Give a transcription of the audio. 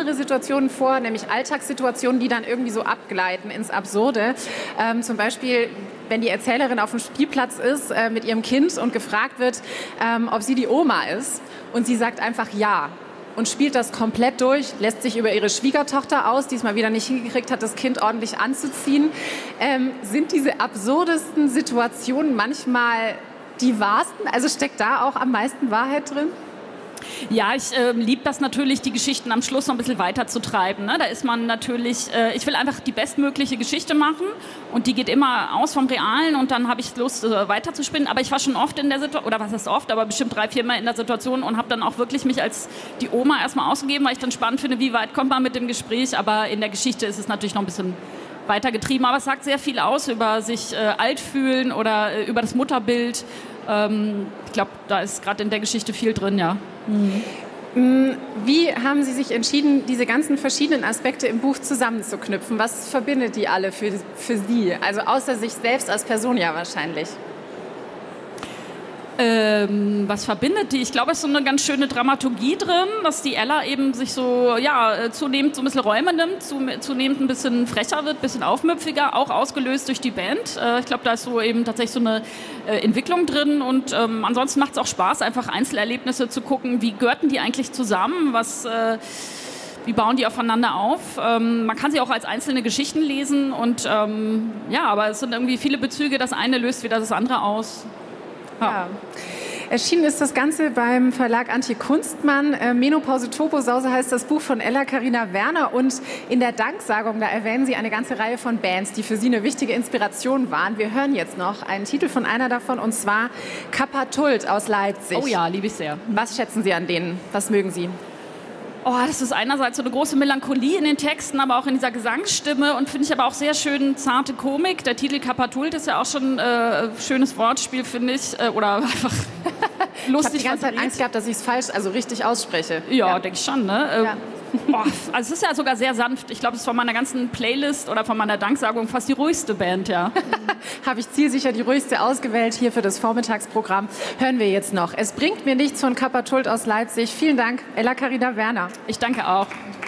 andere Situationen vor, nämlich Alltagssituationen, die dann irgendwie so abgleiten ins Absurde. Zum Beispiel, wenn die Erzählerin auf dem Spielplatz ist mit ihrem Kind und gefragt wird, ob sie die Oma ist. Und sie sagt einfach ja. Und spielt das komplett durch, lässt sich über ihre Schwiegertochter aus, die es mal wieder nicht hingekriegt hat, das Kind ordentlich anzuziehen. Sind diese absurdesten Situationen manchmal die wahrsten? Also steckt da auch am meisten Wahrheit drin? Ja, ich liebe das natürlich, die Geschichten am Schluss noch ein bisschen weiterzutreiben. Ne? Da ist man natürlich, ich will einfach die bestmögliche Geschichte machen und die geht immer aus vom Realen und dann habe ich Lust, weiterzuspinnen. Aber ich war schon oft in der Situation, oder was heißt oft, aber bestimmt 3-4 Mal in der Situation und habe dann auch wirklich mich als die Oma erstmal ausgegeben, weil ich dann spannend finde, wie weit kommt man mit dem Gespräch. Aber in der Geschichte ist es natürlich noch ein bisschen weitergetrieben. Aber es sagt sehr viel aus über sich alt fühlen oder über das Mutterbild. Ich glaube, da ist gerade in der Geschichte viel drin, ja. Wie haben Sie sich entschieden, diese ganzen verschiedenen Aspekte im Buch zusammenzuknüpfen? Was verbindet die alle für Sie? Also außer sich selbst als Person ja wahrscheinlich. Was verbindet die? Ich glaube, es ist so eine ganz schöne Dramaturgie drin, dass die Ella eben sich so, zunehmend so ein bisschen Räume nimmt, zunehmend ein bisschen frecher wird, ein bisschen aufmüpfiger, auch ausgelöst durch die Band. Ich glaube, da ist so eben tatsächlich so eine Entwicklung drin und ansonsten macht es auch Spaß, einfach Einzelerlebnisse zu gucken, wie gehörten die eigentlich zusammen, wie bauen die aufeinander auf? Man kann sie auch als einzelne Geschichten lesen und aber es sind irgendwie viele Bezüge, das eine löst wieder das andere aus. Ja. Erschienen ist das Ganze beim Verlag Antje Kunstmann. Menopause Turbosause heißt das Buch von Ella-Carina Werner. Und in der Danksagung, da erwähnen Sie eine ganze Reihe von Bands, die für Sie eine wichtige Inspiration waren. Wir hören jetzt noch einen Titel von einer davon, und zwar Kappa-Tult aus Leipzig. Oh ja, liebe ich sehr. Was schätzen Sie an denen? Was mögen Sie? Oh, das ist einerseits so eine große Melancholie in den Texten, aber auch in dieser Gesangsstimme und finde ich aber auch sehr schön zarte Komik. Der Titel Kappa-Tult ist ja auch schon schönes Wortspiel, finde ich, oder einfach lustig. Ich habe die ganze Zeit Angst gehabt, dass ich es falsch, also richtig ausspreche. Ja, denke ich schon, ne? Ja. Also es ist ja sogar sehr sanft. Ich glaube, es ist von meiner ganzen Playlist oder von meiner Danksagung fast die ruhigste Band, ja. Habe ich zielsicher die ruhigste ausgewählt hier für das Vormittagsprogramm. Hören wir jetzt noch. Es bringt mir nichts von Kappa-Tult aus Leipzig. Vielen Dank, Ella-Carina Werner. Ich danke auch.